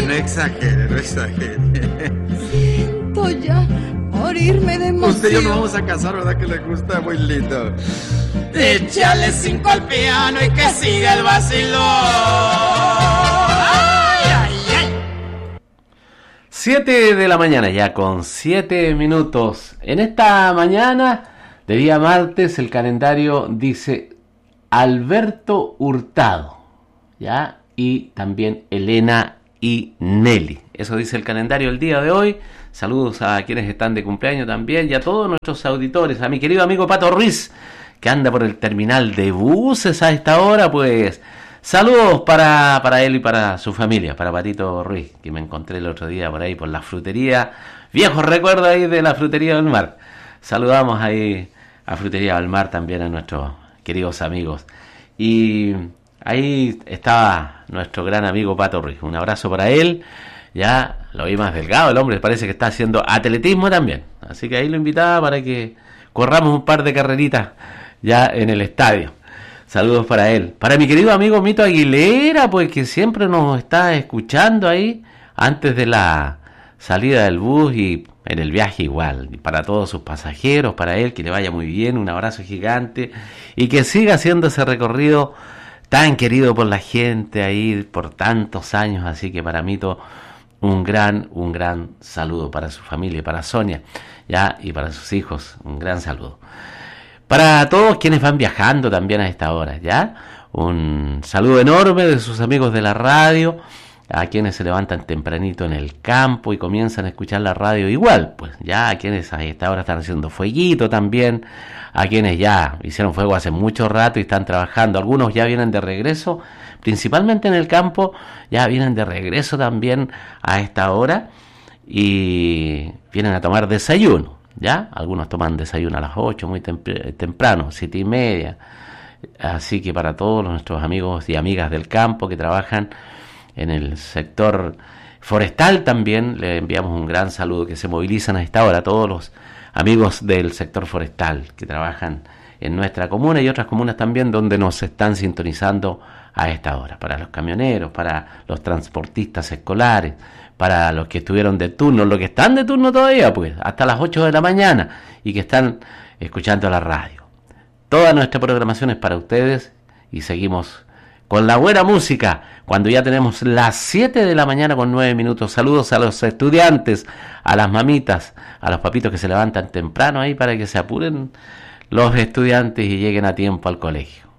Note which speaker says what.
Speaker 1: no exagere, no exagere.
Speaker 2: Siento ya morirme de emoción.
Speaker 1: Usted y yo nos vamos a casar, ¿verdad que le gusta? Muy lindo.
Speaker 3: Échale 5 al piano y que siga el vacilón. Ay, ay, ay.
Speaker 4: 7 de la mañana, ya con 7 minutos. En esta mañana de día martes, el calendario dice Alberto Hurtado, ¿ya? Y también Elena y Nelly. Eso dice el calendario el día de hoy. Saludos a quienes están de cumpleaños también y a todos nuestros auditores. A mi querido amigo Pato Ruiz, que anda por el terminal de buses a esta hora, pues saludos para él y para su familia, para Patito Ruiz, que me encontré el otro día por ahí por la frutería. Viejos recuerdos ahí de la frutería del mar. Saludamos ahí a Frutería del Mar también a nuestros queridos amigos. Y ahí estaba nuestro gran amigo Pato Ruiz. Un abrazo para él. Ya lo vi más delgado, el hombre parece que está haciendo atletismo también. Así que ahí lo invitaba para que corramos un par de carreritas ya en el estadio. Saludos para él. Para mi querido amigo Mito Aguilera, pues que siempre nos está escuchando ahí antes de la salida del bus y en el viaje igual. Y para todos sus pasajeros, para él, que le vaya muy bien, un abrazo gigante y que siga haciendo ese recorrido tan querido por la gente ahí por tantos años. Así que para Mito un gran saludo para su familia, para Sonia, ya, y para sus hijos, un gran saludo. Para todos quienes van viajando también a esta hora, ya, un saludo enorme de sus amigos de la radio, a quienes se levantan tempranito en el campo y comienzan a escuchar la radio igual, pues ya, a quienes a esta hora están haciendo fueguito también, a quienes ya hicieron fuego hace mucho rato y están trabajando, algunos ya vienen de regreso, principalmente en el campo, ya vienen de regreso también a esta hora y vienen a tomar desayuno, ¿ya? Algunos toman desayuno a las 8, muy temprano, 7:30. Así que para todos nuestros amigos y amigas del campo que trabajan en el sector forestal también, le enviamos un gran saludo, que se movilizan a esta hora, todos los amigos del sector forestal que trabajan en nuestra comuna y otras comunas también donde nos están sintonizando a esta hora, para los camioneros, para los transportistas escolares, para los que estuvieron de turno, los que están de turno todavía, pues, hasta las 8 de la mañana y que están escuchando la radio. Toda nuestra programación es para ustedes y seguimos con la buena música cuando ya tenemos las 7 de la mañana con 9 minutos. Saludos a los estudiantes, a las mamitas, a los papitos que se levantan temprano ahí para que se apuren los estudiantes y lleguen a tiempo al colegio.